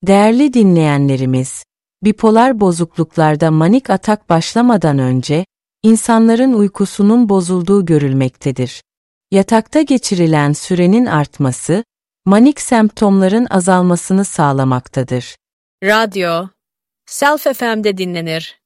Değerli dinleyenlerimiz, bipolar bozukluklarda manik atak başlamadan önce, insanların uykusunun bozulduğu görülmektedir. Yatakta geçirilen sürenin artması, manik semptomların azalmasını sağlamaktadır. Radyo, Self FM'de dinlenir.